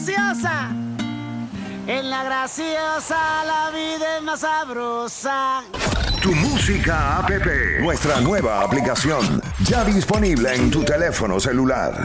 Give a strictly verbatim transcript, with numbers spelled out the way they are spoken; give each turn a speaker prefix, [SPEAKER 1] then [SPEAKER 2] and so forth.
[SPEAKER 1] graciosa. En la graciosa la vida es más sabrosa.
[SPEAKER 2] Tu Música App, nuestra nueva aplicación, ya disponible en tu teléfono celular.